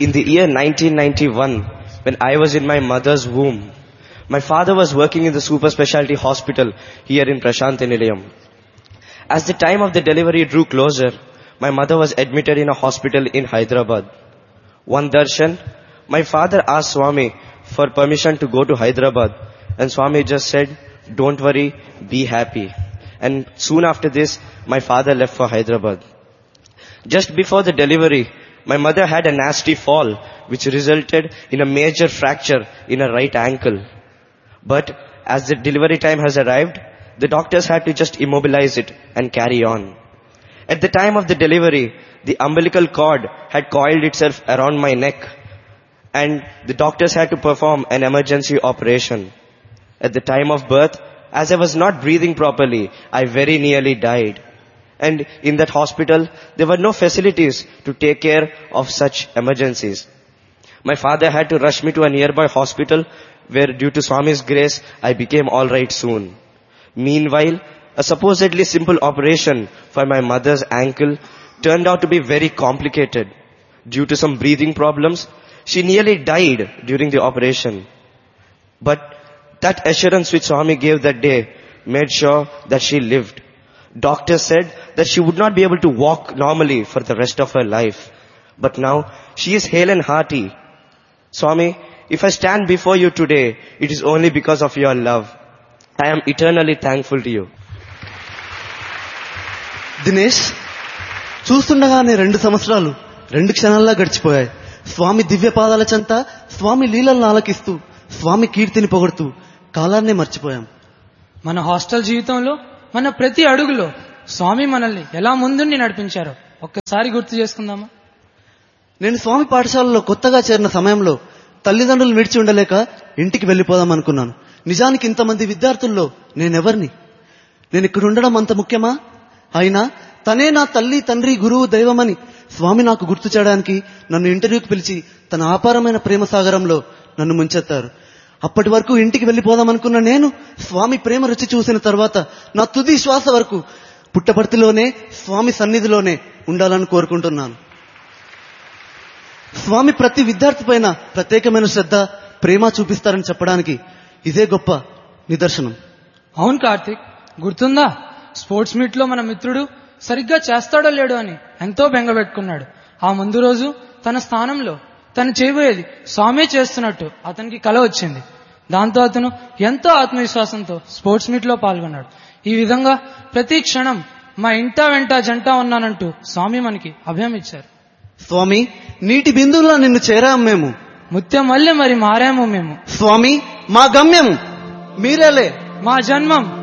In the year 1991, when I was in my mother's womb, my father was working in the super specialty hospital here in Prashanthi Nilayam. As the time of the delivery drew closer, my mother was admitted in a hospital in Hyderabad. One darshan, my father asked Swami for permission to go to Hyderabad, and Swami just said, "Don't worry, be happy." And soon after this, my father left for Hyderabad. Just before the delivery, my mother had a nasty fall, which resulted in a major fracture in her right ankle. But as the delivery time has arrived, the doctors had to just immobilize it and carry on. At the time of the delivery, the umbilical cord had coiled itself around my neck, and the doctors had to perform an emergency operation. At the time of birth, as I was not breathing properly, I very nearly died. And in that hospital, there were no facilities to take care of such emergencies. My father had to rush me to a nearby hospital where, due to Swami's grace, I became alright soon. Meanwhile, a supposedly simple operation for my mother's ankle turned out to be very complicated. Due to some breathing problems, she nearly died during the operation. But that assurance which Swami gave that day made sure that she lived. Doctors said that she would not be able to walk normally for the rest of her life. But now, she is hale and hearty. Swami, if I stand before you today, it is only because of your love. I am eternally thankful to you. Dinesh, చూస్తుండగానే 2 సంవత్సరాలు 2 క్షణాల్లో గడిచిపోయాయి. స్వామి దివ్య పాదాల చెంత స్వామి లీలలను ఆలకిస్తూ స్వామి కీర్తిని పొగడుతూ కాలాన్నే మర్చిపోయాం. మన హాస్టల్ జీవితంలో మన ప్రతి అడుగులో స్వామి మనల్ని ఎలా ముందుండి నడిపించారో ఒక్కసారి గుర్తు చేసుకుందామా? నేను స్వామి పాఠశాలలో కొత్తగా చేరిన సమయంలో తల్లిదండ్రులు విడిచి ఉండలేక ఇంటికి వెళ్లిపోదాం అనుకున్నాను. నిజానికి ఇంతమంది విద్యార్థుల్లో నేనెవర్ని? నేను ఇక్కడ ఉండడం అంత ముఖ్యమా? అయినా తనే నా తల్లి, తండ్రి, గురువు, దైవమని స్వామి నాకు గుర్తు చేయడానికి నన్ను ఇంటర్వ్యూకి పిలిచి తన అపారమైన ప్రేమ సాగరంలో నన్ను ముంచెత్తారు. అప్పటి వరకు ఇంటికి వెళ్లిపోదామనుకున్న నేను స్వామి ప్రేమ రుచి చూసిన తర్వాత నా తుది శ్వాస వరకు పుట్టపర్తిలోనే స్వామి సన్నిధిలోనే ఉండాలని కోరుకుంటున్నాను. స్వామి ప్రతి విద్యార్థి పైన ప్రత్యేకమైన శ్రద్ధ, ప్రేమ చూపిస్తారని చెప్పడానికి ఇదే గొప్ప నిదర్శనం. అవును కార్తీక్, గుర్తుందా? స్పోర్ట్స్ మీట్ లో మన మిత్రుడు సరిగ్గా చేస్తాడో లేడో అని ఎంతో బెంగపెట్టుకున్నాడు. ఆ ముందు రోజు తన స్థానంలో తను చేయబోయేది స్వామే చేస్తున్నట్టు అతనికి కల వచ్చింది. దాంతో అతను ఎంతో ఆత్మవిశ్వాసంతో స్పోర్ట్స్ మీట్ లో పాల్గొన్నాడు. ఈ విధంగా ప్రతి క్షణం మా ఇంటా వెంట జంట ఉన్నానంటూ స్వామి మనకి అభయం ఇచ్చారు. స్వామి, నీటి బిందువులా నిన్ను చేరాము మేము, ముత్యం వల్లే మరి మారాము మేము. స్వామి, మా గమ్యం మీరేలే, మా జన్మం